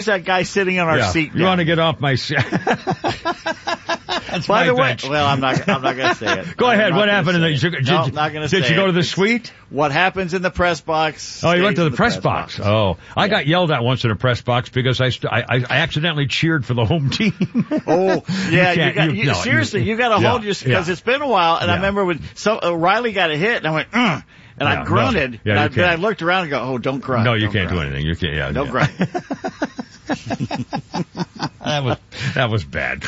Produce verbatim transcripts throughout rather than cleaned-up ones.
that guy sitting on our yeah. seat. You want to get off my seat? That's By the way, bench. well, I'm not. I'm not going to say it. Go I'm ahead. What happened in the? Did, no, I'm not going to say it. Did you go to the suite? What happens in the press box? Oh, you went to the, the press, press box. box. Oh, I yeah. got yelled at once in a press box because I st- I, I accidentally cheered for the home team. Oh, yeah. You, you got you, you, no, seriously. You, you got to yeah, hold your because yeah. it's been a while, and yeah. I remember when so uh, Riley got a hit, and I went, Ugh, and yeah, I grunted. No. Yeah, and I, you then I looked around and go, oh, don't grunt. No, you don't can't grunt. do anything. You can't. Yeah, don't yeah. grunt. that was that was bad.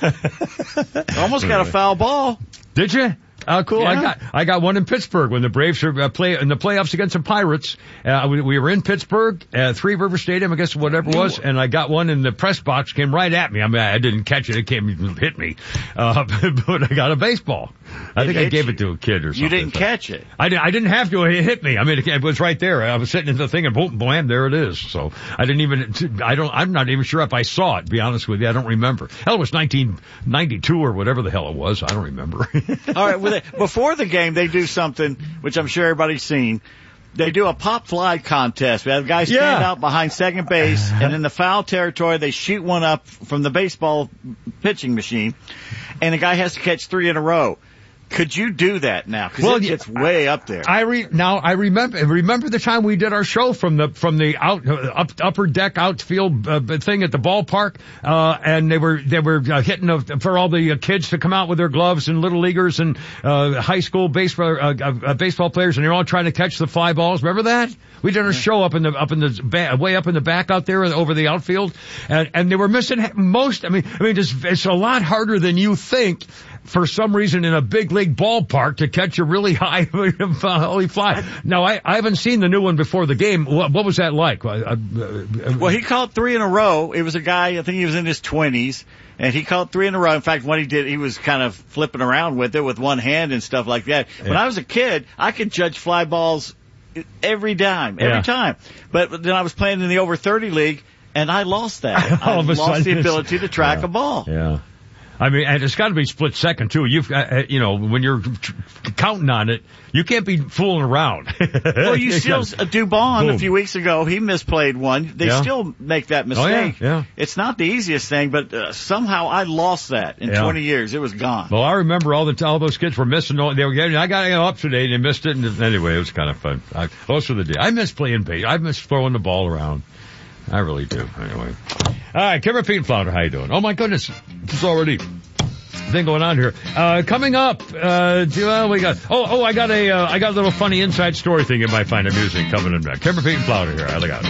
Almost got a foul ball. Did you? Oh, cool. Yeah. I got I got one in Pittsburgh when the Braves were uh, play in the playoffs against the Pirates. Uh, we, we were in Pittsburgh, uh, Three River Stadium, I guess whatever it was, and I got one in the press box. Came right at me. I mean, I didn't catch it. It came hit me, uh, but I got a baseball. I it think I gave you. it to a kid or something. You didn't so. catch it. I didn't. I didn't have to. It hit me. I mean, it, it was right there. I was sitting in the thing, and boom, blam, there it is. So I didn't even. I don't. I'm not even sure if I saw it. To be honest with you, I don't remember. Hell, it was nineteen ninety-two or whatever the hell it was. I don't remember. All right. Well, they, before the game, they do something which I'm sure everybody's seen. They do a pop fly contest. We have guys stand Yeah. out behind second base, and in the foul territory, they shoot one up from the baseball pitching machine, and the guy has to catch three in a row. Could you do that now? Because Well, it gets way up there. I re, now I remember remember the time we did our show from the from the out uh, up, upper deck outfield uh, thing at the ballpark, uh, and they were they were uh, hitting a, for all the uh, kids to come out with their gloves and little leaguers and uh, high school baseball uh, uh, baseball players, and they're all trying to catch the fly balls. Remember that? We did our show up in the up in the ba- way up in the back out there over the outfield, and and they were missing most. I mean, I mean, it's, it's a lot harder than you think. For some reason, in a big league ballpark to catch a really high holy fly. Now, I, I haven't seen the new one before the game. What, what was that like? Uh, uh, well, he caught three in a row. It was a guy, I think he was in his twenties, and he caught three in a row. In fact, what he did, he was kind of flipping around with it with one hand and stuff like that. Yeah. When I was a kid, I could judge fly balls every dime, every yeah. time. But then I was playing in the over thirty league, and I lost that. I lost sudden, the ability to track yeah. a ball. Yeah. I mean, and it's got to be split second too. You've, uh, you know, when you're tr- counting on it, you can't be fooling around. Well, you still, uh, Dubon Boom. a few weeks ago, he misplayed one. They yeah. still make that mistake. Oh, yeah, yeah. It's not the easiest thing, but uh, somehow I lost that in yeah. twenty years. It was gone. Well, I remember all the all those kids were missing. They were getting. I got you know, up today and they missed it. And anyway, it was kind of fun. I, most of the day, I miss playing base. I miss throwing the ball around. I really do. Anyway, all right, Kimmer Pete and Flounder, how you doing? Oh my goodness, it's already. Thing going on here. Uh, coming up, uh, do, uh, we got, oh, oh, I got a, uh, I got a little funny inside story thing you might find amusing coming in back. Kimber, Pete, and Flounder here. I look out.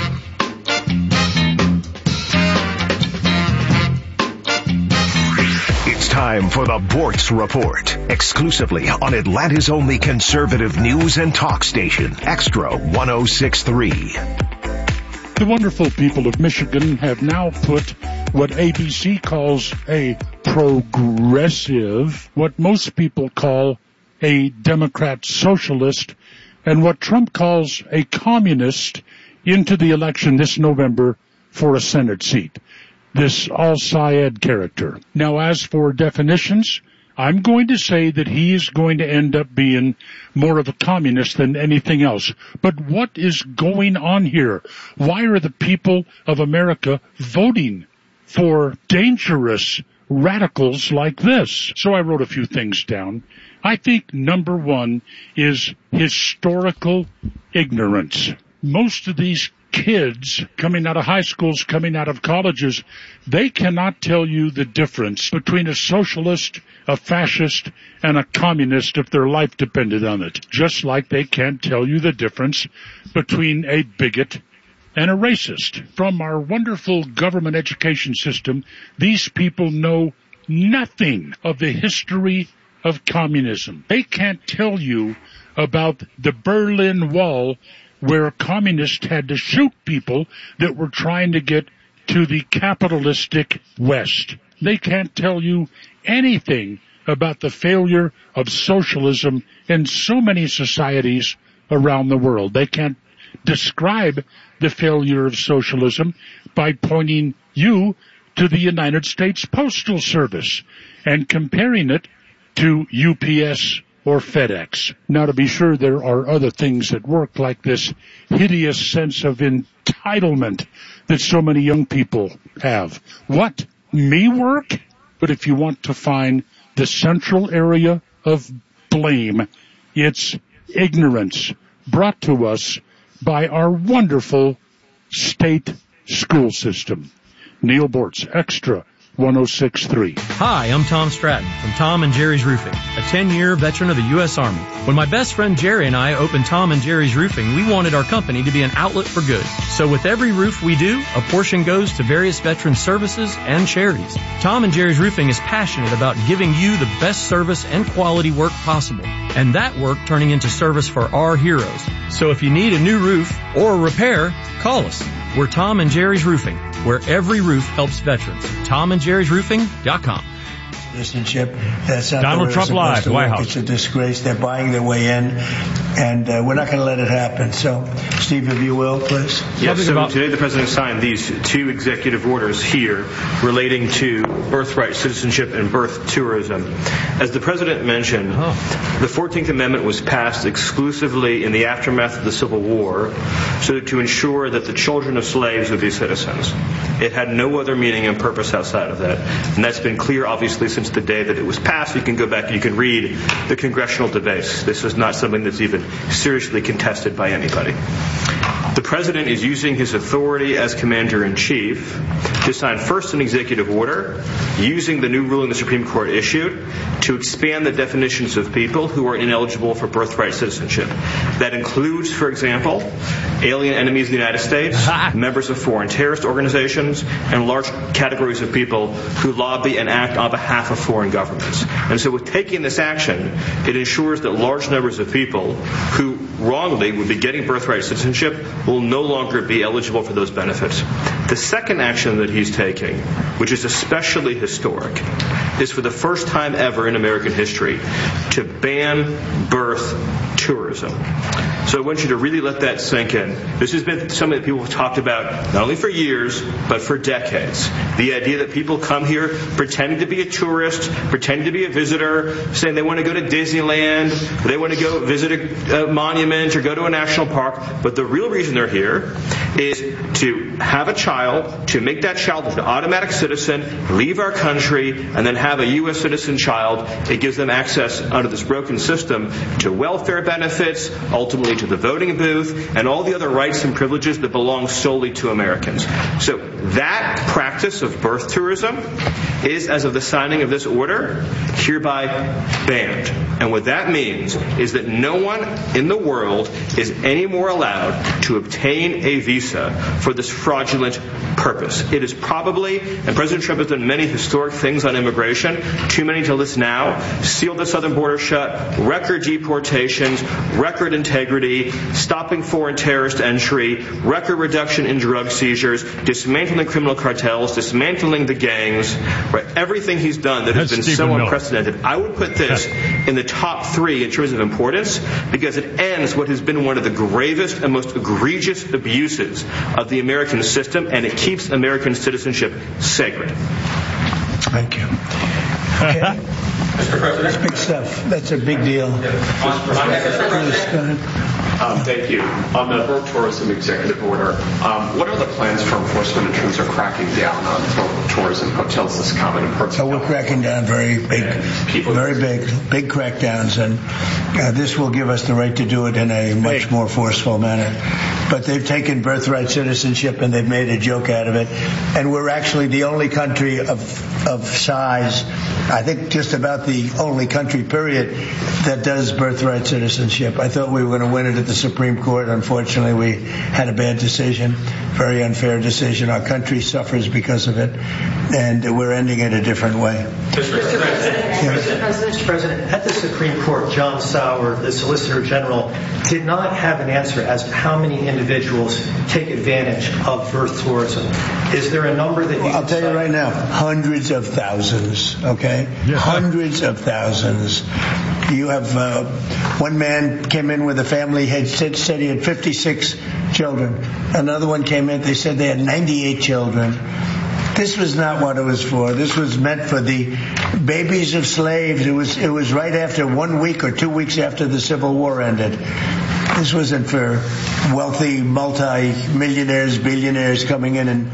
It's time for the Bortz Report, exclusively on Atlanta's only conservative news and talk station, Extra one oh six point three. The wonderful people of Michigan have now put what A B C calls a progressive, what most people call a Democrat socialist, and what Trump calls a communist into the election this November for a Senate seat. This Al-Sayed character. Now, as for definitions, I'm going to say that he is going to end up being more of a communist than anything else. But what is going on here? Why are the people of America voting for dangerous radicals like this? So I wrote a few things down. I think number one is historical ignorance. Most of these kids coming out of high schools, coming out of colleges, they cannot tell you the difference between a socialist, a fascist, and a communist if their life depended on it. Just like they can't tell you the difference between a bigot and a racist. From our wonderful government education system, these people know nothing of the history of communism. They can't tell you about the Berlin Wall, where communists had to shoot people that were trying to get to the capitalistic West. They can't tell you anything about the failure of socialism in so many societies around the world. They can't describe the failure of socialism by pointing you to the United States Postal Service and comparing it to U P S or FedEx. Now, to be sure, there are other things at work, like this hideous sense of entitlement entitlement that so many young people have. What? Me work? But if you want to find the central area of blame, it's ignorance brought to us by our wonderful state school system. Neil Bortz, Extra one oh six point three. Hi, I'm Tom Stratton from Tom and Jerry's Roofing, a ten-year veteran of the U S Army. When my best friend Jerry and I opened Tom and Jerry's Roofing, we wanted our company to be an outlet for good. So with every roof we do, a portion goes to various veteran services and charities. Tom and Jerry's Roofing is passionate about giving you the best service and quality work possible, and that work turning into service for our heroes. So if you need a new roof or a repair, call us. We're Tom and Jerry's Roofing, where every roof helps veterans. tom and jerry's roofing dot com. Citizenship. That's not Donald the way Trump it's live, supposed to White work. House. It's a disgrace. They're buying their way in, and uh, we're not going to let it happen. So, Steve, if you will, please. Yes, so about- today the President signed these two executive orders here relating to birthright citizenship and birth tourism. As the President mentioned, oh. the fourteenth Amendment was passed exclusively in the aftermath of the Civil War so to ensure that the children of slaves would be citizens. It had no other meaning and purpose outside of that. And that's been clear, obviously, since the day that it was passed. You can go back and you can read the congressional debates. This is not something that's even seriously contested by anybody. The President is using his authority as Commander-in-Chief to sign first an executive order using the new ruling the Supreme Court issued to expand the definitions of people who are ineligible for birthright citizenship. That includes, for example, alien enemies of the United States, members of foreign terrorist organizations, and large categories of people who lobby and act on behalf of foreign governments. And so with taking this action, it ensures that large numbers of people who wrongly would be getting birthright citizenship will no longer be eligible for those benefits. The second action that he's taking, which is especially historic, is for the first time ever in American history to ban birth tourism. So I want you to really let that sink in. This has been something that people have talked about not only for years, but for decades. The idea that people come here pretending to be a tourist, pretending to be a visitor, saying they want to go to Disneyland, they want to go visit a, a monument or go to a national park, but the real reason they're here is to have a child, to make that child an automatic citizen, leave our country, and then have a U S citizen child. It gives them access under this broken system to welfare benefits, ultimately to the voting booth, and all the other rights and privileges that belong solely to Americans. So that practice of birth tourism is, as of the signing of this order, hereby banned. And what that means is that no one in the world is any more allowed to obtain a visa for this fraudulent purpose. It is probably, and President Trump has done many historic things on immigration, too many to list now, sealed the southern border shut, record deportations, record integrity, stopping foreign terrorist entry, record reduction in drug seizures, dismantling criminal cartels, dismantling the gangs, right? Everything he's done that has That's been Stephen so Miller. unprecedented. I would put this in the top three in terms of importance because it ends what has been one of the gravest and most egregious abuses of the American system, and it keeps American citizenship sacred. Thank you. Okay. Mister President. That's big stuff. That's a big deal. Please, go ahead. Um, thank you. On the birth tourism executive order, um, what are the plans for enforcement in terms of cracking down on birth tourism? Hotels is common in parts of So we're cracking down very big, very big, big crackdowns, and uh, this will give us the right to do it in a much more forceful manner. But they've taken birthright citizenship and they've made a joke out of it, and we're actually the only country of of size, I think just about the only country, period, that does birthright citizenship. I thought we were going to win it at the Supreme Court. Unfortunately, we had a bad decision, very unfair decision. Our country suffers because of it, and we're ending it a different way. Mister President, yes. Mister President, at the Supreme Court, John Sauer, the Solicitor General, did not have an answer as to how many individuals take advantage of birth tourism. Is there a number that you well, I'll can tell cite? you right now, hundreds of thousands, okay? Yeah. Hundreds of thousands. You have, uh, one man came in with a family, had said, said he had fifty-six children. Another one came in, they said they had ninety-eight children. This was not what it was for. This was meant for the babies of slaves. It was, it was right after one week or two weeks after the Civil War ended. This wasn't for wealthy multi-millionaires, billionaires coming in and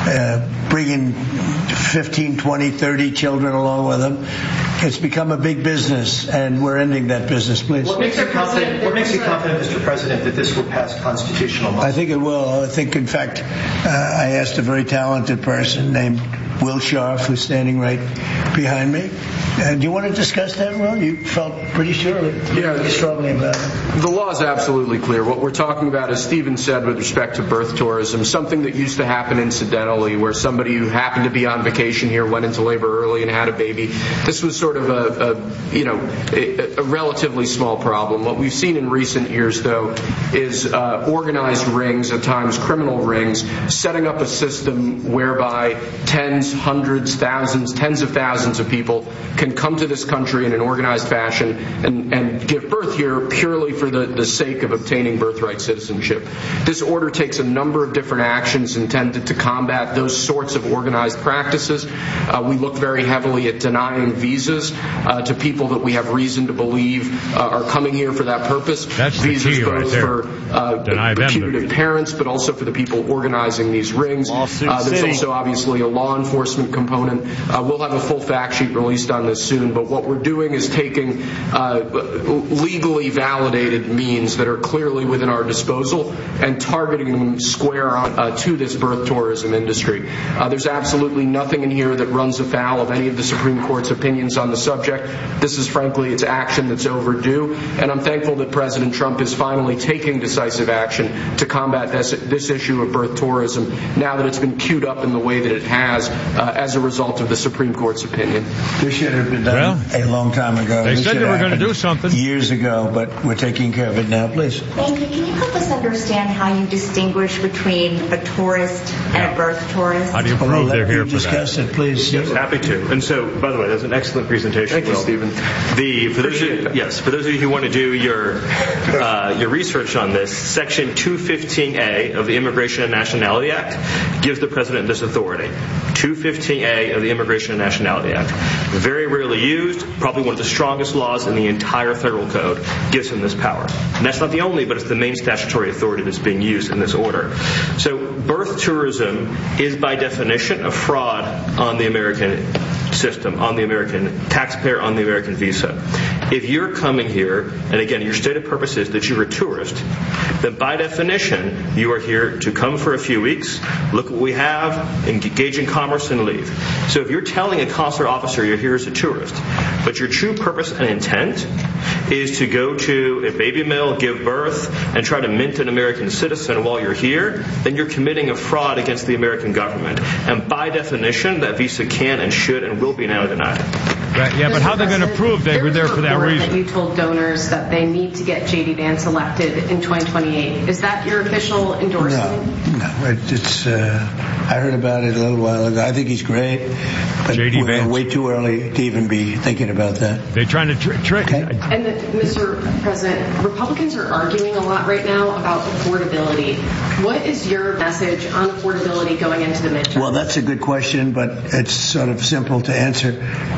uh, bringing fifteen, twenty, thirty children along with them. It's become a big business, and we're ending that business, please. What makes you confident, what makes you confident, Mister President, that this will pass constitutional law? I think it will. I think, in fact, uh, I asked a very talented person named Will Scharf, who's standing right behind me. Uh, do you want to discuss that, Will? You felt pretty surely, yeah, strongly about it. The law is absolutely clear. What we're talking about, as Stephen said, with respect to birth tourism, something that used to happen incidentally, where somebody who happened to be on vacation here went into labor early and had a baby. This was sort of a, a you know, a, a relatively small problem. What we've seen in recent years, though, is uh, organized rings, at times criminal rings, setting up a system whereby tens, hundreds, thousands, tens of thousands of people can come to this country in an organized fashion and, and give birth here purely for the, the sake of obtaining birthright citizenship. This order takes a number of different actions intended to combat those sorts of organized practices. Uh, we look very heavily at denying visas uh, to people that we have reason to believe uh, are coming here for that purpose. That's visas the key both right there. for uh, putative parents, but also for the people organizing these rings. Uh, there's City. also obviously a law enforcement component. Uh, we'll have a full fact sheet released on this soon, but what we're doing is taking uh, legally validated means that are clearly within our disposal and targeting them square on uh, to this birth tourism industry. Uh, there's absolutely nothing in here that runs afoul of any of the Supreme Court's opinions on the subject. This is frankly, it's action that's overdue, and I'm thankful that President Trump is finally taking decisive action to combat this, this issue of birth tourism now that it's been queued up in the way that it has uh, as a result of the Supreme Court's opinion. This should have been done well, a long time ago. They this said they were going to do something years ago, but we're taking care of it now. Please. Thank you. Can you help us understand how you distinguish between a tourist and yeah. a birth tourist? How do you prove well, they're here for discuss that? It, please. Yes, happy to. And so, by the way, that's an excellent presentation. Thank you, Will. Stephen. The for those of you, yes, for those of you who want to do your uh, your research on this, Section two fifteen A of the Immigration and Nationality Act gives the president this authority. two fifteen A of the Immigration and Nationality Act, very rarely used, probably one of the strongest laws in the entire federal code, gives him this power. And that's not the only, but it's the main statutory authority that's being used in this order. So birth tourism is by definition a fraud on the American system, on the American taxpayer, on the American visa. If you're coming here, and again, your stated purpose is that you're a tourist, then by definition, you are here to come for a few weeks, look what we have, engage in commerce, and leave. So if you're telling a consular officer you're here as a tourist, but your true purpose and intent is to go to a baby mill, give birth, and try to mint an American citizen while you're here, then you're committing a fraud against the American government. And by definition, that visa can and should and will be now denied. Right, yeah, but how are they going to prove they were there for that reason? That you told donors that they need to get J D. Vance elected in twenty twenty-eight. Is that your official endorsement? No, no. It, it's. Uh, I heard about it a little while ago. I think he's great, but J D. we're Vance. way too early to even be thinking about that. They're trying to trick. Tri- okay. And the, Mister President, Republicans are arguing a lot right now about affordability. What is your message on affordability going into the midterm? Well, that's a good question, but it's sort of simple to answer.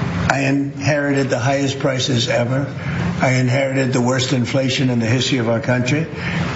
I inherited the highest prices ever. I inherited the worst inflation in the history of our country,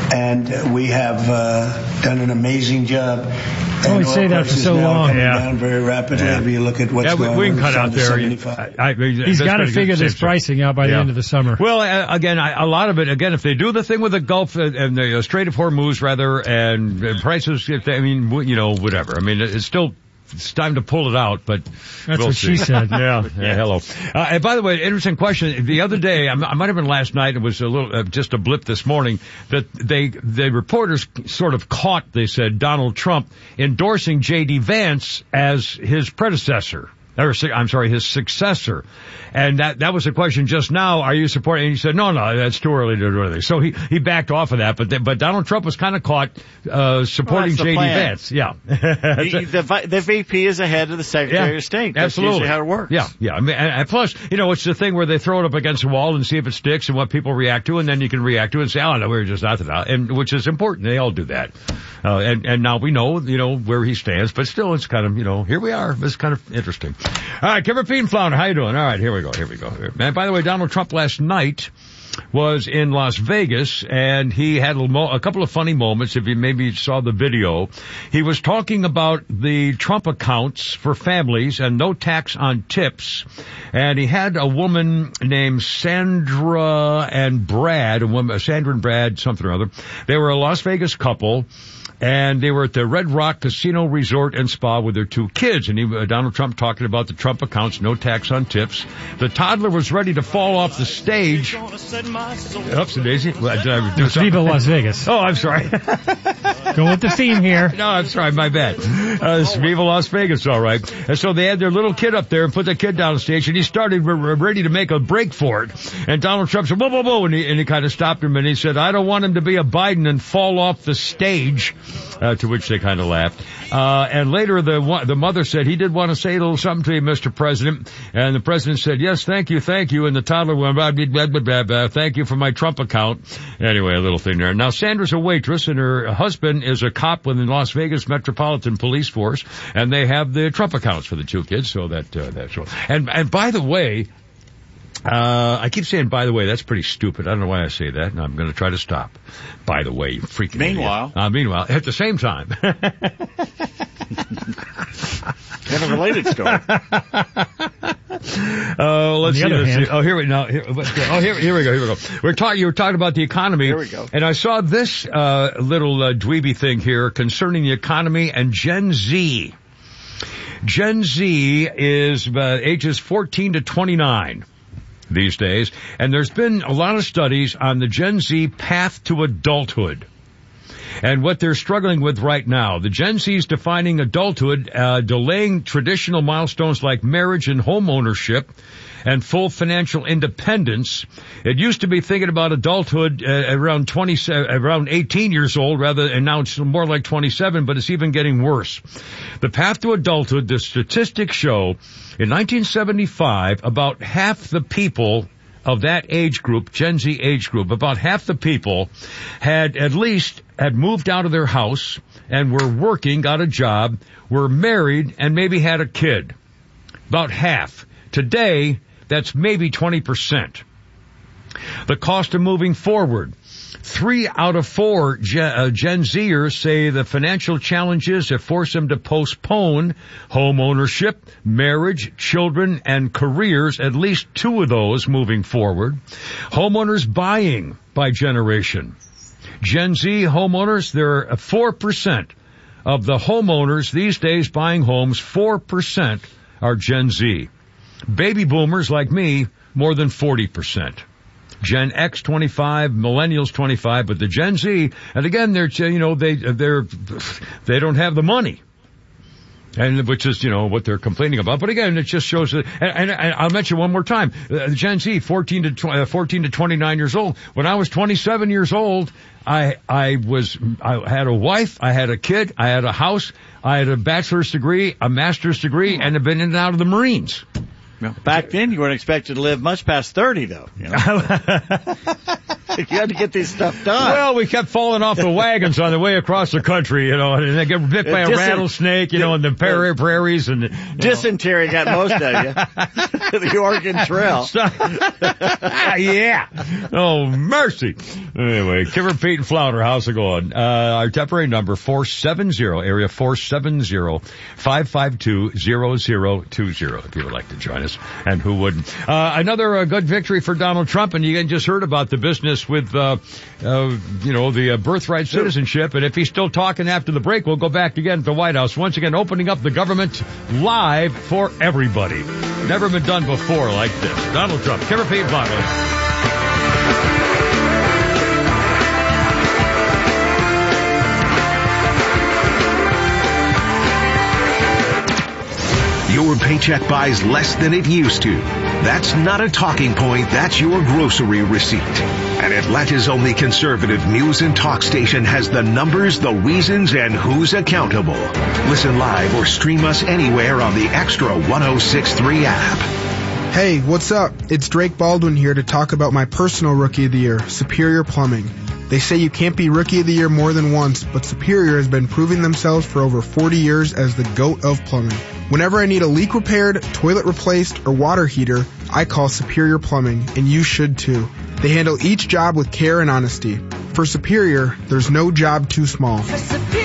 and we have uh, done an amazing job. Only say that for so long. Coming yeah. down very rapidly. Yeah. If you look at what's yeah, we, going we can on, cut out there. I, I, He's got to figure this pricing out by yeah. the end of the summer. Well, uh, again, I, a lot of it. Again, if they do the thing with the Gulf uh, and the uh, Strait of Hormuz, rather, and uh, prices, if they, I mean, you know, whatever. I mean, it's still. It's time to pull it out, but that's we'll what see. she said. yeah, yeah, hello. Uh, and by the way, interesting question. The other day, I, I might have been last night. It was a little, uh, just a blip this morning that they, the reporters sort of caught. They said Donald Trump endorsing J D. Vance as his predecessor. Or, I'm sorry, his successor. And that, that was the question just now. Are you supporting? And he said, no, no, that's too early to do anything. So he, he backed off of that. But, the, but Donald Trump was kind of caught, uh, supporting well, J D. Vance. Yeah. the, the, the V P is ahead of the Secretary yeah, of State. That's absolutely. usually how it works. Yeah, yeah. I mean, and, and plus, you know, it's the thing where they throw it up against the wall and see if it sticks and what people react to, and then you can react to it and say, oh, no, we're just not that, and which is important. They all do that. Uh, and, and now we know, you know, where he stands, but still it's kind of, you know, here we are. It's kind of interesting. All right, Kimber Pete and Flounder, how you doing? All right, here we go, here we go. And by the way, Donald Trump last night was in Las Vegas, and he had a, mo- a couple of funny moments. If you maybe saw the video, he was talking about the Trump accounts for families and no tax on tips. And he had a woman named Sandra and Brad, a woman, Sandra and Brad, something or other. They were a Las Vegas couple. And they were at the Red Rock Casino Resort and Spa with their two kids. And he, uh, Donald Trump talking about the Trump accounts, no tax on tips. The toddler was ready to fall off the stage. Oops, Daisy. It's Viva Las Vegas. Oh, I'm sorry. Go with the theme here. No, I'm sorry, my bad. Uh, it's Viva Las Vegas, all right. And so they had their little kid up there and put the kid down on stage, and he started re- ready to make a break for it. And Donald Trump said, whoa, whoa, whoa, and he, and he kind of stopped him, and he said, I don't want him to be a Biden and fall off the stage. Uh, to which they kind of laughed. Uh, and later the the mother said, he did want to say a little something to you, Mister President. And the president said, yes, thank you, thank you. And the toddler went, blah, blah, blah, blah, blah, blah, thank you for my Trump account. Anyway, a little thing there. Now, Sandra's a waitress, and her husband is a cop within the Las Vegas Metropolitan Police Force. And they have the Trump accounts for the two kids, so that, uh, that's all. And, and by the way, Uh, I keep saying, by the way, that's pretty stupid. I don't know why I say that, and I'm going to try to stop. By the way, you freaking Meanwhile. idiot. Uh, meanwhile, at the same time. In a related story. Oh, uh, let's see. Let's see. Oh, here we no. Here, oh, here, here we go. Here we go. We're talking. You were talking about the economy. Here we go. And I saw this uh, little uh, dweeby thing here concerning the economy and Gen Z. Gen Z is uh, ages fourteen to twenty-nine. These days, and there's been a lot of studies on the Gen Z path to adulthood and what they're struggling with right now. The Gen Z is defining adulthood, uh, delaying traditional milestones like marriage and home ownership and full financial independence. It used to be thinking about adulthood uh, around twenty, around eighteen years old, rather, and now it's more like twenty-seven, but it's even getting worse. The path to adulthood, the statistics show, in nineteen seventy-five, about half the people of that age group, Gen Z age group, about half the people had at least had moved out of their house and were working, got a job, were married, and maybe had a kid. About half. Today, that's maybe twenty percent. The cost of moving forward. Three out of four Gen, uh, Gen Zers say the financial challenges have forced them to postpone home ownership, marriage, children, and careers, at least two of those moving forward. Homeowners buying by generation. Gen Z homeowners, there are four percent of the homeowners these days buying homes, four percent are Gen Z. Baby boomers like me, more than forty percent. Gen X twenty-five, millennials twenty-five, but the Gen Z, and again, they're, you know, they, they're, they don't have the money. And which is, you know, what they're complaining about. But again, it just shows that, and, and, and I'll mention one more time, uh, Gen Z, fourteen to twenty-nine years old. When I was twenty-seven years old, I, I was, I had a wife, I had a kid, I had a house, I had a bachelor's degree, a master's degree, and have been in and out of the Marines. Back then, you weren't expected to live much past thirty, though. You know? You had to get this stuff done. Well, we kept falling off the wagons on the way across the country, you know, and they get bit by a Dis- rattlesnake, you know, in the prairie, prairies. and Dysentery know. Got most of you. The Oregon Trail. Yeah. Oh, mercy. Anyway, Kipper, Pete, and Flounder, how's it going? Uh, our temporary number, four seven zero, area four seven zero, five five two, zero zero two zero, if you would like to join us. And who wouldn't? Uh, another uh, good victory for Donald Trump, and you just heard about the business with, uh, uh, you know, the uh, birthright citizenship. And if he's still talking after the break, we'll go back again to the White House. Once again, opening up the government live for everybody. Never been done before like this. Donald Trump. Kipper, Pete, Flounder. Your paycheck buys less than it used to. That's not a talking point, that's your grocery receipt. And Atlanta's only conservative news and talk station has the numbers, the reasons, and who's accountable. Listen live or stream us anywhere on the Extra ten sixty-three app. Hey, what's up? It's Drake Baldwin here to talk about my personal Rookie of the Year, Superior Plumbing. They say you can't be Rookie of the Year more than once, but Superior has been proving themselves for over forty years as the GOAT of plumbing. Whenever I need a leak repaired, toilet replaced, or water heater, I call Superior Plumbing, and you should too. They handle each job with care and honesty. For Superior, there's no job too small. For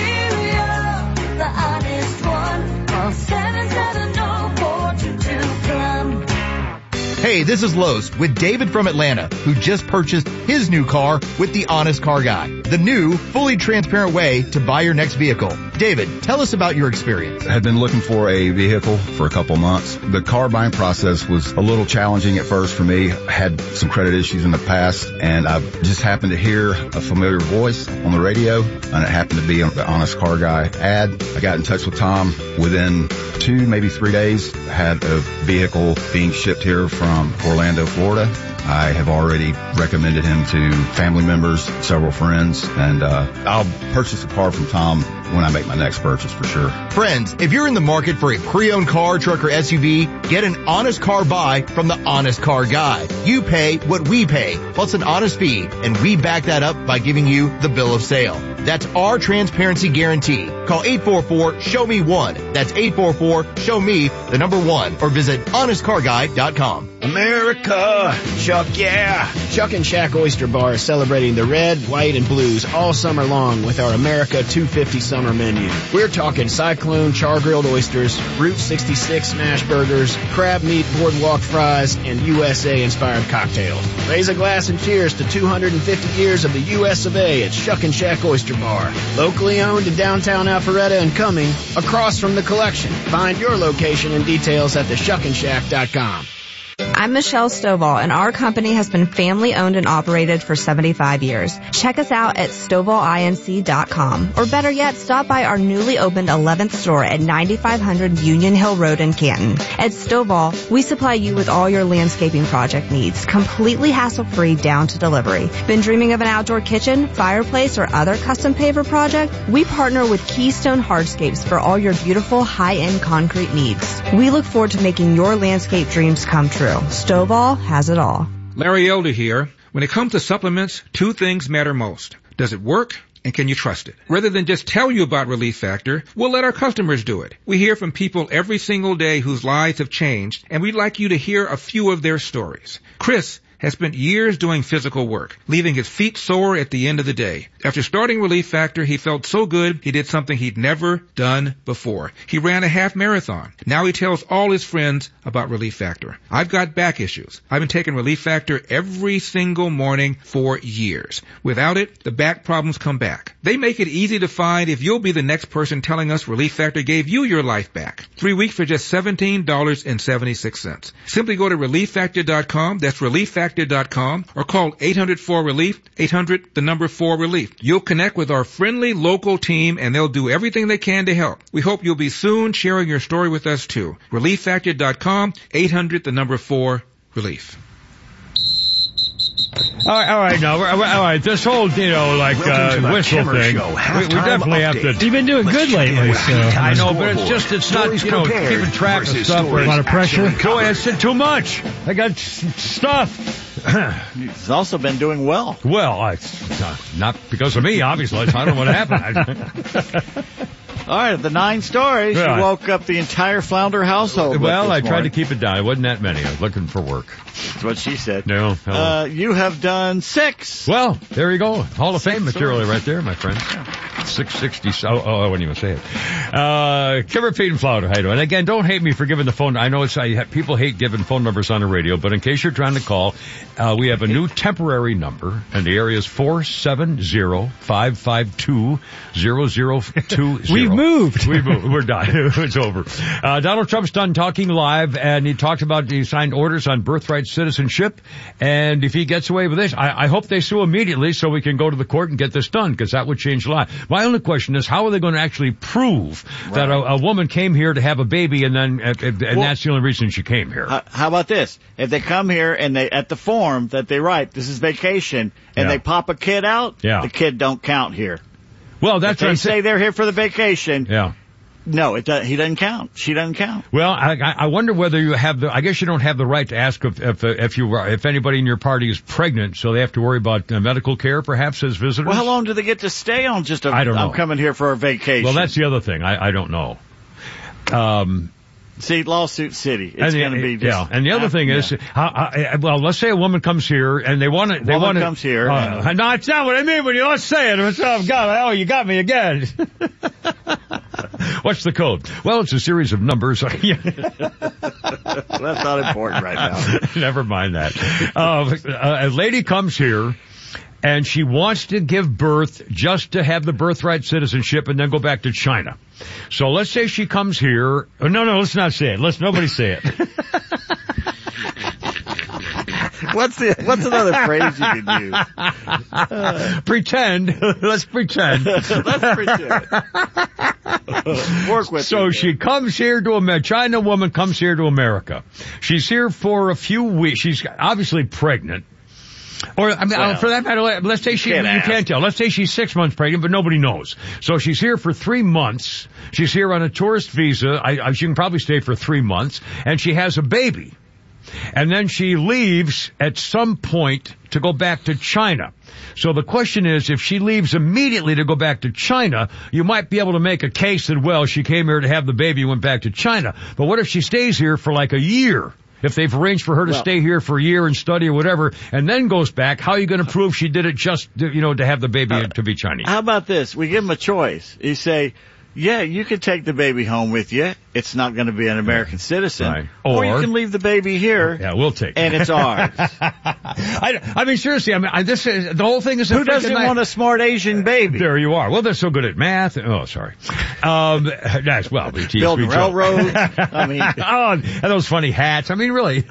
Superior, the honest one, call seven seven zero four two two plum. Hey, this is Lowe's with David from Atlanta, who just purchased his new car with the Honest Car Guy, the new, fully transparent way to buy your next vehicle. David, tell us about your experience. I had been looking for a vehicle for a couple months. The car buying process was a little challenging at first for me. I had some credit issues in the past, and I just happened to hear a familiar voice on the radio, and it happened to be the Honest Car Guy ad. I got in touch with Tom. Within two, maybe three days, I had a vehicle being shipped here from Orlando, Florida. I have already recommended him to family members, several friends, and uh I'll purchase a car from Tom when I make my next purchase for sure. Friends, if you're in the market for a pre-owned car, truck, or S U V, get an honest car buy from the Honest Car Guy. You pay what we pay, plus an honest fee, and we back that up by giving you the bill of sale. That's our transparency guarantee. Call eight four four, show me one. That's eight four four, show me the number one, or visit honest car guy dot com. America, Chuck, yeah. Chuck and Shack Oyster Bar is celebrating the red, white, and blues all summer long with our America two fifty summer menu. We're talking Cyclone char-grilled oysters, Route sixty-six smash burgers, crab meat boardwalk fries, and U S A-inspired cocktails. Raise a glass and cheers to two hundred fifty years of the U S of A at Chuck and Shack Oyster Bar. Locally owned in downtown Alpharetta and Cumming, across from the collection. Find your location and details at the shuck and shack dot com. I'm Michelle Stovall, and our company has been family-owned and operated for seventy-five years. Check us out at stovall inc dot com, or better yet, stop by our newly opened eleventh store at ninety-five hundred Union Hill Road in Canton. At Stovall, we supply you with all your landscaping project needs, completely hassle-free down to delivery. Been dreaming of an outdoor kitchen, fireplace, or other custom paver project? We partner with Keystone Hardscapes for all your beautiful high-end concrete needs. We look forward to making your landscape dreams come true. Stovall has it all. Larry Elder here. When it comes to supplements, two things matter most. Does it work? And can you trust it? Rather than just tell you about Relief Factor, we'll let our customers do it. We hear from people every single day whose lives have changed, and we'd like you to hear a few of their stories. Chris has spent years doing physical work, leaving his feet sore at the end of the day. After starting Relief Factor, he felt so good he did something he'd never done before. He ran a half marathon. Now he tells all his friends about Relief Factor. I've got back issues. I've been taking Relief Factor every single morning for years. Without it, the back problems come back. They make it easy to find if you'll be the next person telling us Relief Factor gave you your life back. Three weeks for just seventeen dollars and seventy-six cents. Simply go to relief factor dot com. That's relief factor dot com, or call eight hundred four relief, eight hundred the number four relief. You'll connect with our friendly local team, and they'll do everything they can to help. We hope you'll be soon sharing your story with us too. relief factor dot com, eight hundred the number four relief. All right, all right, no, all right. This whole, you know, like uh, whistle thing, we, we definitely have to. You've been doing good lately, so I know, but it's just it's not, you know, keeping track of stuff. A lot of pressure. Go ahead, said too much. I got s- stuff. He's also been doing well. Well, I, uh, not because of me, obviously. I don't know what happened. All right, the nine stories, Yeah. you woke up the entire Flounder household. Well, with I this tried morning. to keep it down. It wasn't that many. I was looking for work. That's what she said. No. hello. Uh, you have done six. Well, there you go. Hall of Fame material right there, my friend. six sixty. Oh, oh, I wouldn't even say it. Uh, Kimmer, Pete, and Flounder. How you doing? And again, don't hate me for giving the phone. I know it's, I, people hate giving phone numbers on the radio, but in case you're trying to call, uh, we have a new temporary number, and the area is four seven zero, five five two, zero zero two zero. We've moved. We've moved. We're done. It's over. Uh, Donald Trump's done talking live, and he talked about he signed orders on birthright citizenship, and if he gets away with this, I, I hope they sue immediately so we can go to the court and get this done, because that would change the law. My only question is, how are they going to actually prove right. that a, a woman came here to have a baby, and then uh, and well, that's the only reason she came here? Uh, how about this? If they come here and they at the form that they write, this is vacation, and yeah. they pop a kid out, yeah. the kid don't count here. Well, that's if they what I'm say they're here for the vacation. Yeah. No, it does, he doesn't count. She doesn't count. Well, I, I wonder whether you have the. I guess you don't have the right to ask if if, if you if anybody in your party is pregnant, so they have to worry about uh, medical care, perhaps as visitors. Well, how long do they get to stay on? Just a, I don't know. I'm coming here for a vacation. Well, that's the other thing. I, I don't know. Um, See, lawsuit city. It's And the- going to be just. yeah. And the other thing is, how, how, well, let's say a woman comes here and they want to. They Woman want to. comes here Uh, no, it's not what I mean when you let's say it. It's, oh God, oh, you got me again. What's the code? Well, it's a series of numbers. That's not important right now. Never mind that. Uh, a lady comes here. And she wants to give birth just to have the birthright citizenship and then go back to China. So let's say she comes here. Oh, no, no, let's not say it. Let's nobody say it. What's the what's another phrase you can use? Uh, pretend. Let's pretend. Let's pretend. Work with So it, she comes here to America. China woman comes here to America. She's here for a few weeks. She's obviously pregnant. Or, I mean, Well, for that matter, let's say she, can't you ask. can't tell. Let's say she's six months pregnant, but nobody knows. So she's here for three months. She's here on a tourist visa. I, I, she can probably stay for three months. And she has a baby. And then she leaves at some point to go back to China. So the question is, if she leaves immediately to go back to China, you might be able to make a case that, well, she came here to have the baby and went back to China. But what if she stays here for like a year? If they've arranged for her to Well- stay here for a year and study or whatever, and then goes back, how are you going to prove she did it just, you know, to have the baby Uh, to be Chinese? How about this? We give them a choice. You say, yeah, you can take the baby home with you. It's not going to be an American citizen. Right. Or, Or- you can leave the baby here. Yeah, we'll take it. And it's ours. I, I mean, seriously, I mean, I, this is, the whole thing is a Who doesn't freaking night- want a smart Asian baby? There you are. Well, they're so good at math. Oh, sorry. Um, that's, well, we tease. Building we joke. railroads. I mean, oh, and those funny hats. I mean, really.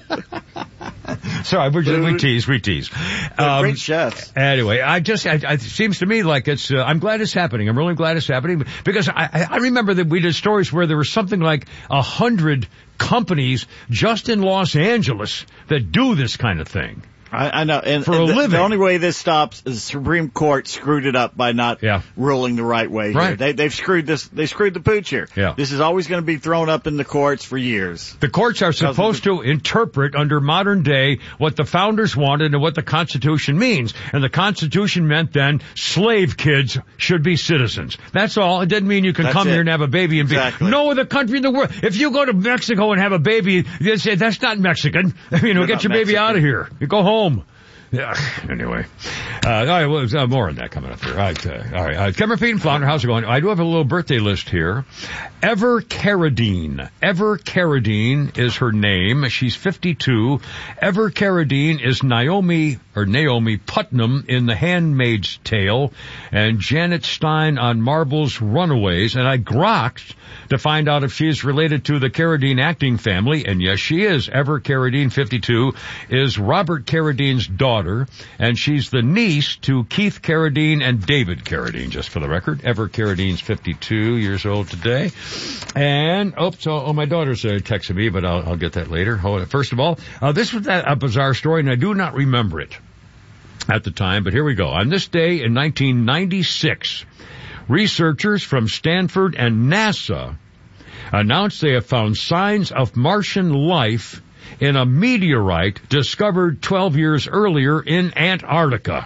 Sorry, we're just, we tease, we tease. They're great chefs. Anyway, I just, I, I, it seems to me like it's, uh, I'm glad it's happening. I'm really glad it's happening because I, I I remember that we did stories where there was something like a hundred companies just in Los Angeles that do this kind of thing. I, I know. And, For and a the, living. the only way this stops is the Supreme Court screwed it up by not Yeah. ruling the right way here. Right. They, they've screwed this, they screwed the pooch here. Yeah. This is always going to be thrown up in the courts for years. The courts are Because of supposed to interpret under modern day what the founders wanted and what the Constitution means. And the Constitution meant then slave kids should be citizens. That's all. It didn't mean you can That's come it. here and have a baby and Exactly. be no other country in the world. If you go to Mexico and have a baby, they say that's not Mexican. You know, You're get not your baby Mexican. out of here. You go home. Yeah. Anyway, uh, all right. Well, uh, more on that coming up here. All right. Uh, all right. Uh, Cameron Pete and Flounder, how's it going? I do have a little birthday list here. Ever Carradine. Ever Carradine is her name. She's fifty-two. Ever Carradine is Naomi or Naomi Putnam in The Handmaid's Tale, and Janet Stein on Marvel's Runaways. And I grokked to find out if she is related to the Carradine acting family, and yes, she is. Ever Carradine, fifty-two, is Robert Carradine's daughter, and she's the niece to Keith Carradine and David Carradine, just for the record. Ever Carradine's fifty-two years old today. And, oops, oh, oh my daughter's uh, texting me, but I'll, I'll get that later. Hold it. First of all, uh, this was that, a bizarre story, and I do not remember it at the time, but here we go. On this day in nineteen ninety-six, researchers from Stanford and NASA announced they have found signs of Martian life in a meteorite discovered twelve years earlier in Antarctica.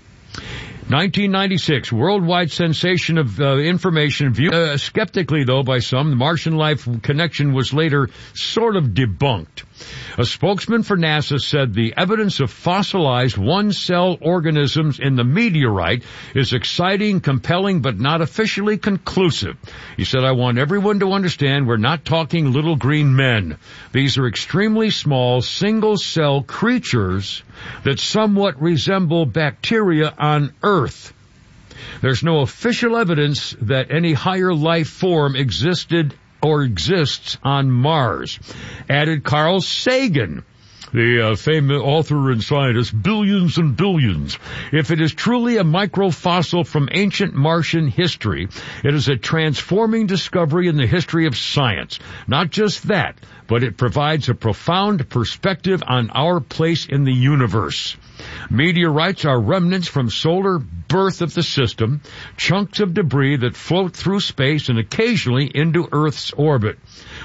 nineteen ninety-six, worldwide sensation of uh, information viewed uh, skeptically, though, by some. The Martian life connection was later sort of debunked. A spokesman for NASA said the evidence of fossilized one-cell organisms in the meteorite is exciting, compelling, but not officially conclusive. He said, I want everyone to understand we're not talking little green men. These are extremely small, single-cell creatures that somewhat resemble bacteria on Earth. There's no official evidence that any higher life form existed or exists on Mars, added Carl Sagan, the uh, famous author and scientist, billions and billions. If it is truly a microfossil from ancient Martian history, it is a transforming discovery in the history of science. Not just that, but it provides a profound perspective on our place in the universe. Meteorites are remnants from solar birth of the system, chunks of debris that float through space and occasionally into Earth's orbit.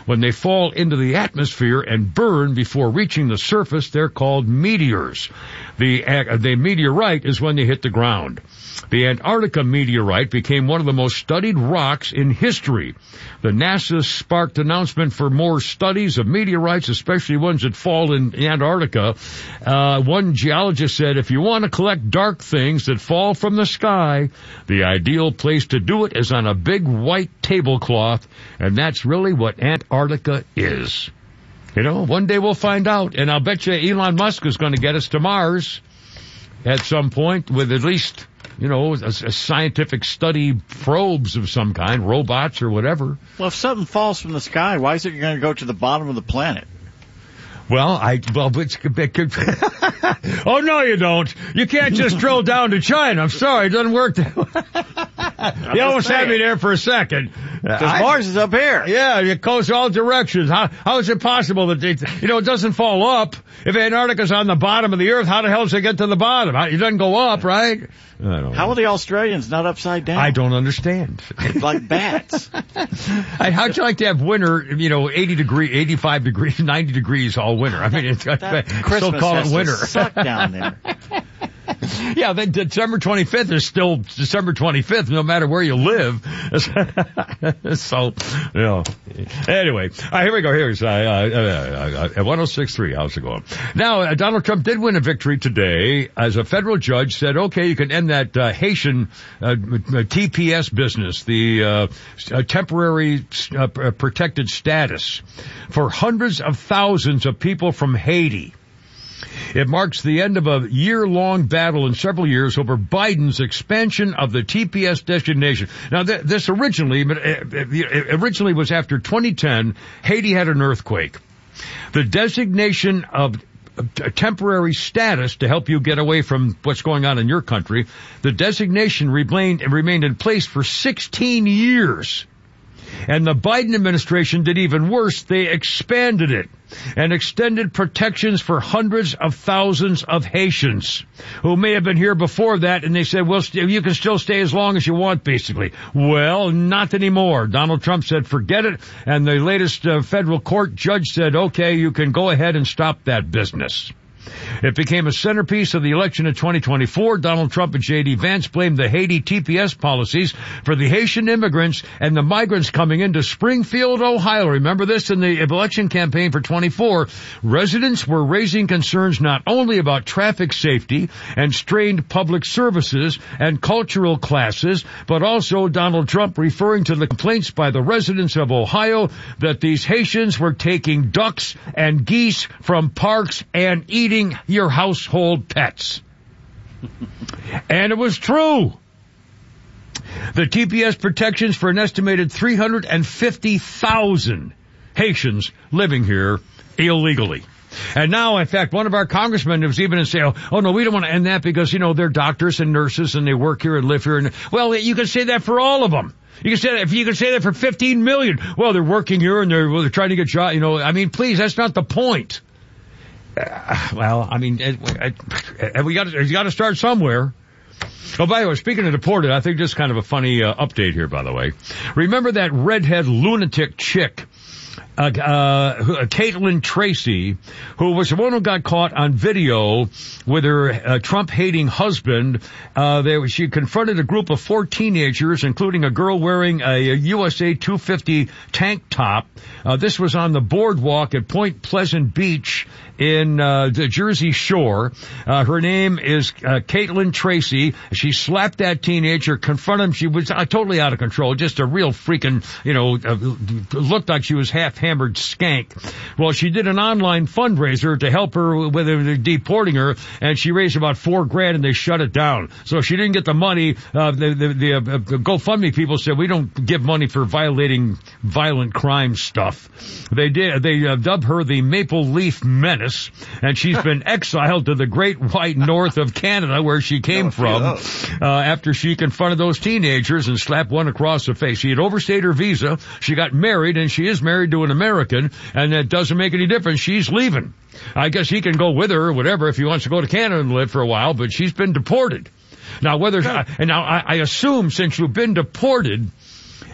When they fall into the atmosphere and burn before reaching the surface, they're called meteors. The, uh, the meteorite is when they hit the ground. The Antarctica meteorite became one of the most studied rocks in history. The NASA sparked announcement for more studies of meteorites, especially ones that fall in Antarctica. Uh, one geologist said, if you want to collect dark things that fall from the sky, the ideal place to do it is on a big white tablecloth, and that's really what Antarctica is. You know, one day we'll find out, and I'll bet you Elon Musk is going to get us to Mars at some point with at least, you know, a, a scientific study probes of some kind, robots or whatever. Well, if something falls from the sky, why is it going to go to the bottom of the planet? Well, I, well, it's, it could, oh no you don't. You can't just drill down to China. I'm sorry, it doesn't work that way. You almost had me there for a second. Because Mars is up here. Yeah, it goes all directions. How, how is it possible that they, you know, it doesn't fall up? If Antarctica's on the bottom of the earth, how the hell does it get to the bottom? It doesn't go up, right? I don't How know. are the Australians not upside down? I don't understand. Like bats. I, how'd you like to have winter, you know, eighty degree, eighty-five degrees, ninety degrees all winter? I mean, it's, that still Christmas call has it winter. to suck down there. Yeah, then December twenty-fifth is still December twenty-fifth, no matter where you live. So, you know. Anyway, all right, here we go. Here's uh, uh, uh, one oh six point three. How's it going? Now, uh, Donald Trump did win a victory today as a federal judge said, okay, you can end that uh, Haitian uh, T P S business, the uh, uh, temporary uh, protected status for hundreds of thousands of people from Haiti. It marks the end of a year-long battle in several years over Biden's expansion of the T P S designation. Now, th- this originally, originally was after twenty ten, Haiti had an earthquake. The designation of a temporary status to help you get away from what's going on in your country, the designation remained, remained in place for sixteen years. And the Biden administration did even worse. They expanded it and extended protections for hundreds of thousands of Haitians who may have been here before that, and they said, well, you can still stay as long as you want, basically. Well, not anymore. Donald Trump said, forget it, and the latest uh, federal court judge said, okay, you can go ahead and stop that business. It became a centerpiece of the election in twenty twenty-four. Donald Trump and J D Vance blamed the Haiti T P S policies for the Haitian immigrants and the migrants coming into Springfield, Ohio. Remember this in the election campaign for twenty-four. Residents were raising concerns not only about traffic safety and strained public services and cultural classes, but also Donald Trump referring to the complaints by the residents of Ohio that these Haitians were taking ducks and geese from parks and eating your household pets. And it was true. The T P S protections for an estimated three hundred fifty thousand Haitians living here illegally. And now, in fact, one of our congressmen was even saying, oh, oh, no, we don't want to end that because, you know, they're doctors and nurses and they work here and live here. And, well, you can say that for all of them. You can say that, if you can say that for fifteen million. Well, they're working here and they're, well, they're trying to get jobs. You know, I mean, please, that's not the point. Uh, well, I mean, it, it, it, we got to, got to start somewhere. Oh, by the way, speaking of deported, I think this is kind of a funny uh, update here, by the way. Remember that redhead lunatic chick, uh, uh, Caitlin Tracy, who was the one who got caught on video with her uh, Trump-hating husband? Uh, they, she confronted a group of four teenagers, including a girl wearing a, a U S A two fifty tank top. Uh, this was on the boardwalk at Point Pleasant Beach in uh, the Jersey Shore. Uh, her name is uh, Caitlin Tracy. She slapped that teenager, confronted him. She was uh, totally out of control, just a real freaking, you know, uh, looked like she was half-hammered skank. Well, she did an online fundraiser to help her with uh, deporting her, and she raised about four grand, and they shut it down. So if she didn't get the money, uh, the, the, the uh, GoFundMe people said, we don't give money for violating violent crime stuff. They did. They uh, dubbed her the Maple Leaf Menace, and she's been exiled to the Great White North of Canada, where she came from, uh, after she confronted those teenagers and slapped one across the face. She had overstayed her visa. She got married, and she is married to an American, and it doesn't make any difference. She's leaving. I guess he can go with her or whatever if he wants to go to Canada and live for a while, but she's been deported. Now, whether, and now I, I assume since you've been deported,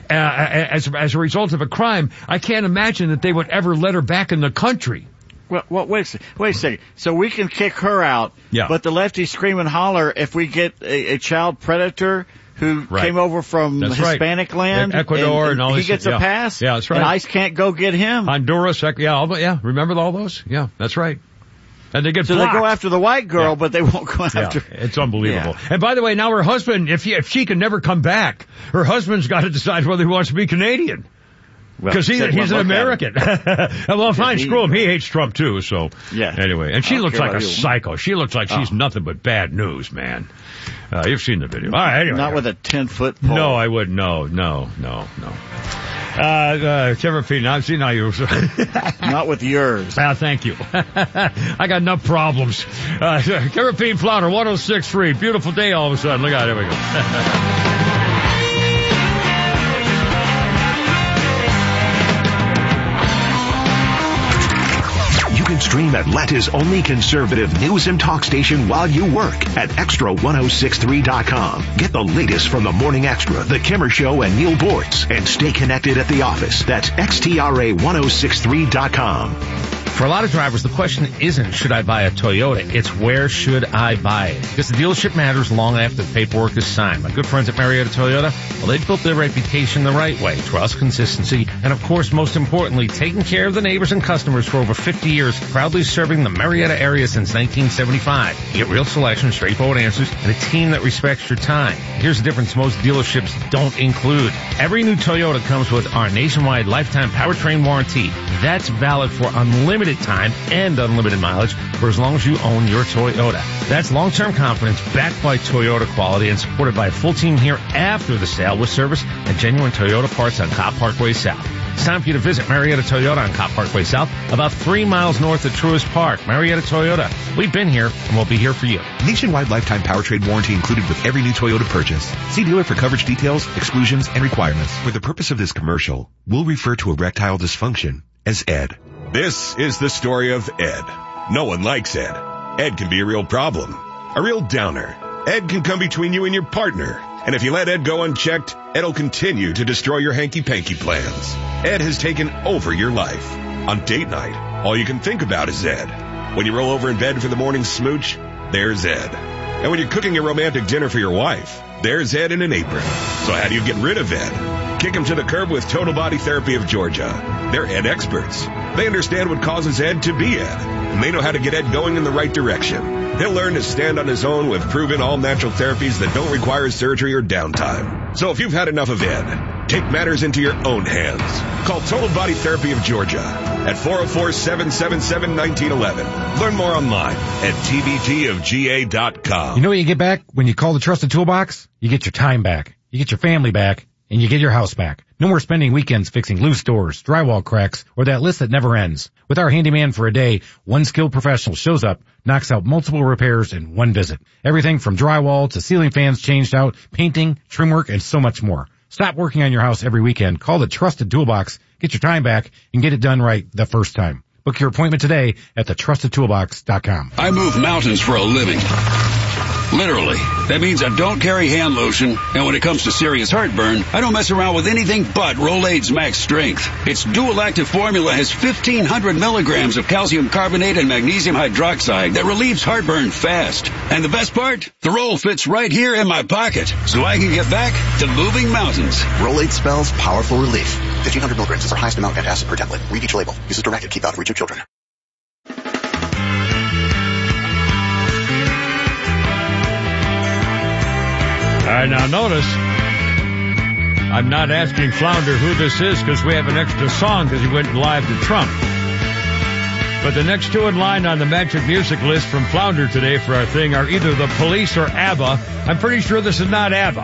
uh, as as a result of a crime, I can't imagine that they would ever let her back in the country. Well, well wait a second. Wait a second. So we can kick her out, yeah. but the lefties scream and holler if we get a, a child predator who right. came over from that's Hispanic right. land, Ecuador, and, and, and all he this. gets yeah. a pass. Yeah, that's right. And ICE can't go get him. Honduras, yeah, all, yeah. Remember all those? Yeah, that's right. And they get so blocked. they go after the white girl, yeah. but they won't go after. Yeah, it's unbelievable. Yeah. And by the way, now her husband, if he, if she can never come back, her husband's got to decide whether he wants to be Canadian. Because well, he, he's an American. Well, fine, he, screw him. He hates Trump too, so. Yeah. Anyway, and she looks like a you. psycho. She looks like oh. she's nothing but bad news, man. Uh, you've seen the video. All right, anyway. Not with a ten-foot pole. No, I wouldn't. No, no, no, no. Uh, uh, Kevin Pete, I've seen how you. Not with yours. Ah, uh, thank you. I got enough problems. Uh, Kevin Pete Flounder, one oh six point three. Beautiful day all of a sudden. Look out, there we go. You can stream Atlanta's only conservative news and talk station while you work at extra ten sixty-three dot com. Get the latest from the Morning Extra, The Kimmer Show, and Neil Bortz, and stay connected at the office. That's extra ten sixty-three dot com. For a lot of drivers, the question isn't, should I buy a Toyota? It's, where should I buy it? Because the dealership matters long after the paperwork is signed. My good friends at Marietta Toyota, well, they've built their reputation the right way. Trust, consistency, and of course, most importantly, taking care of the neighbors and customers for over fifty years, proudly serving the Marietta area since nineteen seventy-five. You get real selection, straightforward answers, and a team that respects your time. Here's the difference most dealerships don't include. Every new Toyota comes with our nationwide lifetime powertrain warranty. That's valid for unlimited time and unlimited mileage for as long as you own your Toyota. That's long-term confidence backed by Toyota quality and supported by a full team here after the sale with service and genuine Toyota parts on Cobb Parkway South. It's time for you to visit Marietta Toyota on Cobb Parkway South, about three miles north of Truist Park. Marietta Toyota. We've been here and we'll be here for you. Nationwide lifetime powertrain warranty included with every new Toyota purchase. See dealer for coverage details, exclusions, and requirements. For the purpose of this commercial, we'll refer to erectile dysfunction as E D. This is the story of Ed. No one likes Ed. Ed can be a real problem, a real downer. Ed can come between you and your partner. And if you let Ed go unchecked, Ed'll continue to destroy your hanky-panky plans. Ed has taken over your life. On date night, all you can think about is Ed. When you roll over in bed for the morning smooch, there's Ed. And when you're cooking a romantic dinner for your wife, there's Ed in an apron. So how do you get rid of Ed? Kick him to the curb with Total Body Therapy of Georgia. They're Ed experts. They understand what causes Ed to be Ed, and they know how to get Ed going in the right direction. He'll learn to stand on his own with proven all-natural therapies that don't require surgery or downtime. So if you've had enough of Ed, take matters into your own hands. Call Total Body Therapy of Georgia at four oh four, seven seven seven, one nine one one. Learn more online at T B T of G A dot com. You know what you get back when you call the Trusted Toolbox? You get your time back. You get your family back. And you get your house back. No more spending weekends fixing loose doors, drywall cracks, or that list that never ends. With our handyman for a day, one skilled professional shows up, knocks out multiple repairs in one visit. Everything from drywall to ceiling fans changed out, painting, trim work, and so much more. Stop working on your house every weekend. Call the Trusted Toolbox, get your time back, and get it done right the first time. Book your appointment today at the trusted toolbox dot com. I move mountains for a living. Literally. That means I don't carry hand lotion, and when it comes to serious heartburn, I don't mess around with anything but Rolaids Max Strength. Its dual-active formula has fifteen hundred milligrams of calcium carbonate and magnesium hydroxide that relieves heartburn fast. And the best part? The roll fits right here in my pocket, so I can get back to moving mountains. Rolaids spells powerful relief. fifteen hundred milligrams is our highest amount of antacid per tablet. Read each label. Use as directed. Keep out of reach of children. All right, now notice, I'm not asking Flounder who this is because we have an extra song because he went live to Trump. But the next two in line on the Magic Music list from Flounder today for our thing are either The Police or ABBA. I'm pretty sure this is not ABBA.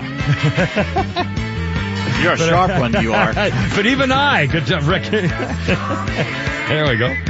You're a sharp one, you are. But even I could Rick. There we go.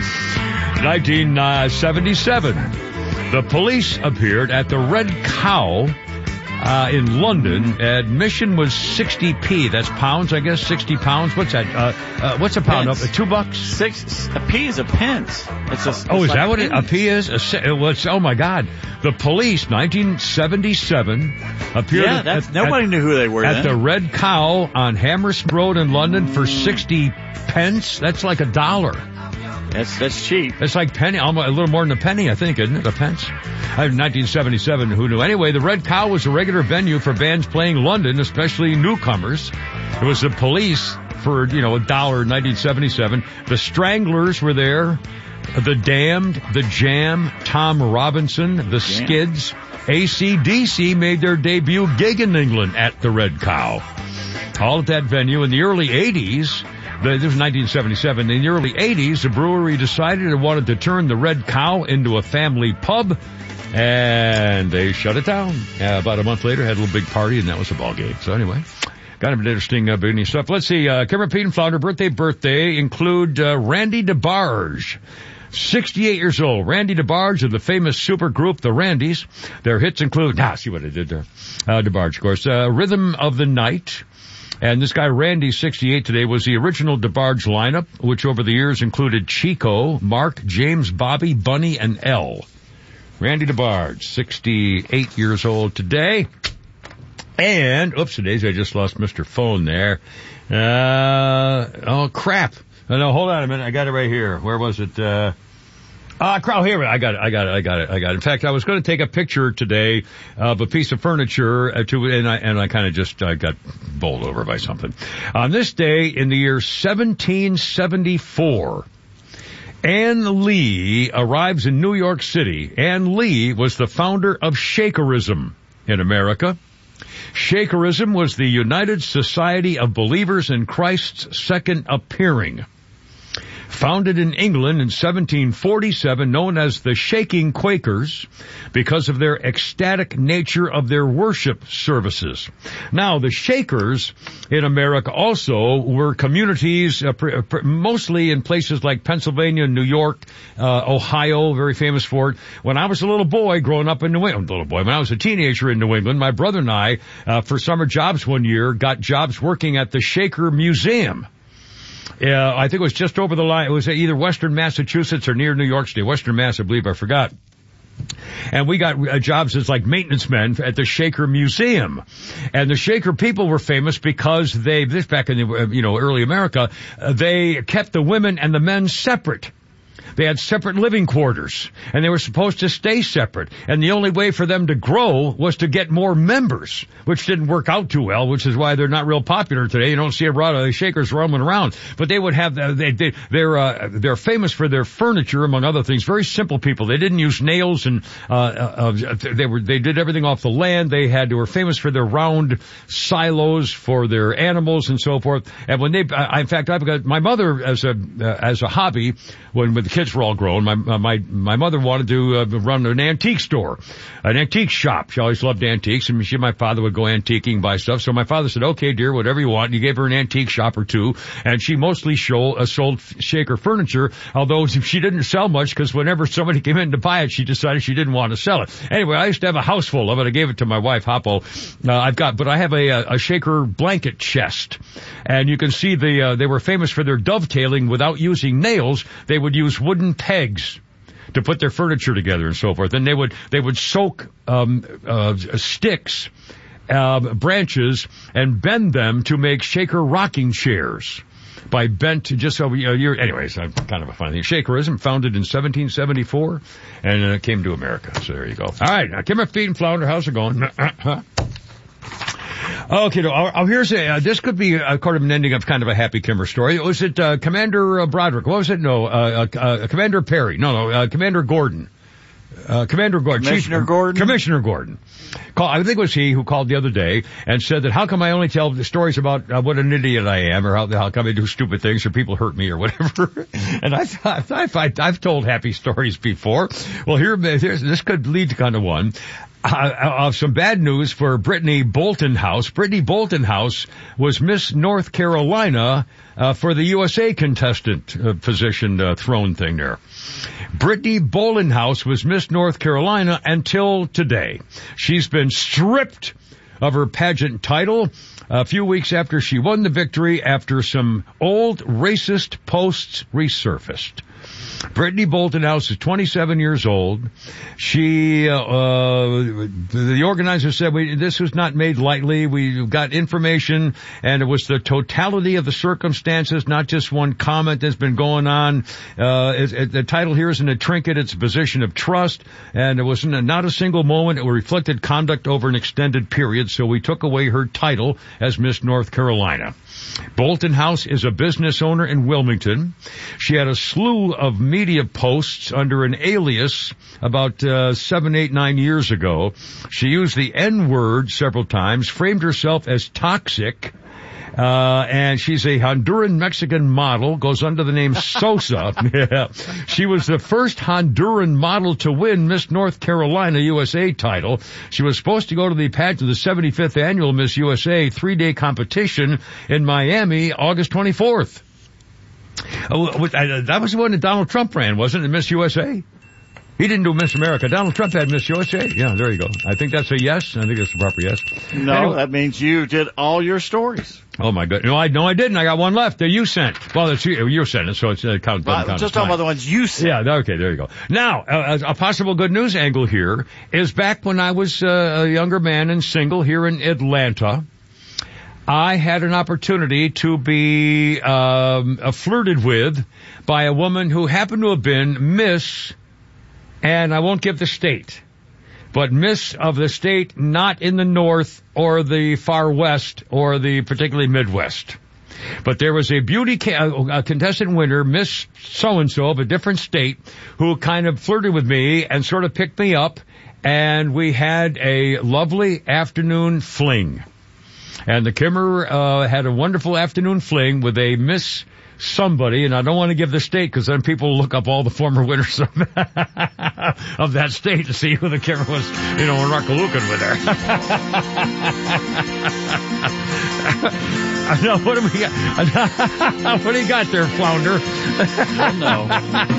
nineteen seventy-seven. The Police appeared at the Red Cow uh, in London. Admission was sixty p. That's pounds, I guess. sixty pounds. What's that? Uh, uh, what's a pound? Uh, two bucks? Six. A p is a pence. It's a. It's oh, is like that what it, a pennies. p is? A, se- it was, oh my God. The Police, nineteen seventy-seven, appeared Yeah, at, that's, at, nobody at, knew who they were at then. the Red Cow on Hammersmith Road in London for sixty pence. That's like a dollar. That's that's cheap. It's like penny, almost a little more than a penny, I think, isn't it? A pence. Uh, nineteen seventy-seven, who knew? Anyway, the Red Cow was a regular venue for bands playing London, especially newcomers. It was the Police for, you know, a dollar in nineteen seventy-seven. The Stranglers were there. The Damned, The Jam, Tom Robinson, The Skids. A C D C made their debut gig in England at the Red Cow. All at that venue in the early eighties. This was nineteen seventy-seven. In the early eighties, the brewery decided it wanted to turn the Red Cow into a family pub, and they shut it down. Uh, about a month later, had a little big party, and that was the ball game. So anyway, kind of an interesting uh, beginning stuff. Let's see, uh, Cameron Pete and Flounder birthday birthday include uh, Randy DeBarge. sixty-eight years old. Randy DeBarge of the famous supergroup, the Randys. Their hits include, ah, see what I did there. Uh, DeBarge, of course, uh, Rhythm of the Night. And this guy, Randy, sixty-eight today, was the original DeBarge lineup, which over the years included Chico, Mark, James, Bobby, Bunny, and L. Randy DeBarge, sixty-eight years old today. And, oops, today's I just lost Mister Phone there. Uh, oh, crap. Oh, no, hold on a minute. I got it right here. Where was it? Uh, Ah, uh, here, I got it, I got it, I got it, I got it. In fact, I was going to take a picture today of a piece of furniture, uh, to, and I, and I kind of just uh, got bowled over by something. On this day in the year seventeen seventy-four, Ann Lee arrives in New York City. Ann Lee was the founder of Shakerism in America. Shakerism was the United Society of Believers in Christ's Second Appearing. Founded in England in seventeen forty-seven, known as the Shaking Quakers because of their ecstatic nature of their worship services. Now, the Shakers in America also were communities, uh, pr- pr- mostly in places like Pennsylvania, New York, uh, Ohio, very famous for it. When I was a little boy growing up in New England, little boy, when I was a teenager in New England, my brother and I, uh, for summer jobs one year, got jobs working at the Shaker Museum. Uh, I think it was just over the line. It was either Western Massachusetts or near New York State. Western Mass, I believe. I forgot. And we got uh, jobs as like maintenance men at the Shaker Museum. And the Shaker people were famous because they, this back in the, uh, you know, early America, uh, they kept the women and the men separate. They had separate living quarters, and they were supposed to stay separate. And the only way for them to grow was to get more members, which didn't work out too well, which is why they're not real popular today. You don't see a lot of the Shakers roaming around. But they would have, they, they, they're, uh, they're famous for their furniture, among other things. Very simple people. They didn't use nails, and, uh, uh, they were, they did everything off the land. They had, they were famous for their round silos for their animals and so forth. And when they, I, in fact, I've got my mother as a, uh, as a hobby, when, when the kids were all grown, my, my, my mother wanted to uh, run an antique store, an antique shop. She always loved antiques, and she and my father would go antiquing, buy stuff. So my father said, okay, dear, whatever you want. And he gave her an antique shop or two, and she mostly show, uh, sold Shaker furniture, although she didn't sell much because whenever somebody came in to buy it, she decided she didn't want to sell it. Anyway, I used to have a house full of it. I gave it to my wife, Hoppo. Uh, I've got, but I have a, a Shaker blanket chest, and you can see the, uh, they were famous for their dovetailing without using nails. They would use wooden pegs to put their furniture together and so forth. And they would, they would soak, um, uh, sticks, uh, branches and bend them to make Shaker rocking chairs by bent, just so we, uh, you're, anyways, uh, kind of a funny thing. Shakerism, founded in seventeen seventy-four, and uh, came to America. So there you go. All right. Now, Kimmer, Feed, and Flounder, how's it going? Okay, no, oh, here's a, uh, this could be a kind of an ending of kind of a happy Kimmer story. Was it, uh, Commander uh, Broderick? What was it? No, uh, uh, uh Commander Perry. No, no, uh, Commander Gordon. Uh, Commander Gordon. Commissioner Chief, Gordon? Commissioner Gordon. Call, I think it was he who called the other day and said that how come I only tell the stories about uh, what an idiot I am, or how, how come I do stupid things, or people hurt me, or whatever. And I thought, I've, I've told happy stories before. Well, here, here's, this could lead to kind of one. Uh, of some bad news for Brittany Boltonhouse. Brittany Boltonhouse was Miss North Carolina uh, for the U S A contestant uh, position uh, throne thing there. Brittany Boltonhouse was Miss North Carolina until today. She's been stripped of her pageant title a few weeks after she won the victory after some old racist posts resurfaced. Brittany Bolton House is twenty-seven years old. She, uh, uh the organizer said, we, this was not made lightly. We got information, and it was the totality of the circumstances, not just one comment that's been going on. Uh, it, it, the title here isn't a trinket, it's a position of trust, and it was not a single moment. It reflected conduct over an extended period, so we took away her title as Miss North Carolina. Bolton House is a business owner in Wilmington. She had a slew of media posts under an alias about uh, seven, eight, nine years ago. She used the N-word several times, framed herself as toxic, uh, and she's a Honduran Mexican model, goes under the name Sosa. Yeah. She was the first Honduran model to win Miss North Carolina U S A title. She was supposed to go to the pageant, the seventy-fifth annual Miss U S A three-day competition in Miami, August twenty-fourth. Uh, that was the one that Donald Trump ran, wasn't it, Miss U S A? He didn't do Miss America. Donald Trump had Miss U S A. Yeah, there you go. I think that's a yes. I think that's a proper yes. No, anyway. That means you did all your stories. Oh my God. No, I, no, I didn't. I got one left that you sent. Well, that's you, you sent it, so it's, uh, count, well, count just talking about the ones you sent. Yeah, okay, there you go. Now, uh, a possible good news angle here is back when I was uh, a younger man and single here in Atlanta, I had an opportunity to be um, uh, flirted with by a woman who happened to have been Miss, and I won't give the state, but Miss of the state not in the North or the far West or the particularly Midwest. But there was a beauty ca- a contestant winner, Miss So-and-so of a different state, who kind of flirted with me and sort of picked me up, and we had a lovely afternoon fling. And the Kimmer uh, had a wonderful afternoon fling with a Miss somebody, and I don't want to give the state because then people will look up all the former winners of, of that state to see who the Kimmer was, you know, Rockalookin with her. I know, what do we got? What do you got there, Flounder? I don't know.